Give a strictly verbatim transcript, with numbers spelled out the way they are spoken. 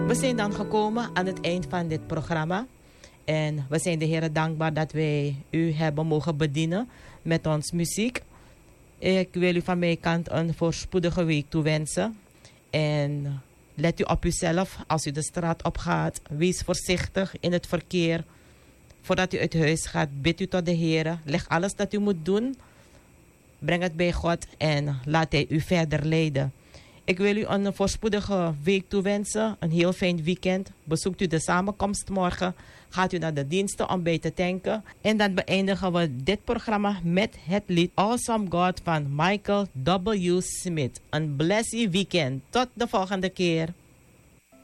We zijn dan gekomen aan het eind van dit programma. En we zijn de Heer dankbaar dat wij u hebben mogen bedienen met ons muziek. Ik wil u van mijn kant een voorspoedige week toewensen. En let u op uzelf als u de straat opgaat. Wees voorzichtig in het verkeer. Voordat u uit huis gaat, bid u tot de Heer. Leg alles dat u moet doen. Breng het bij God en laat Hij u verder leiden. Ik wil u een voorspoedige week toewensen. Een heel fijn weekend. Bezoekt u de samenkomst morgen. Gaat u naar de diensten om bij te tanken. En dan beëindigen we dit programma met het lied Awesome God van Michael W. Smith. Een blessed weekend. Tot de volgende keer.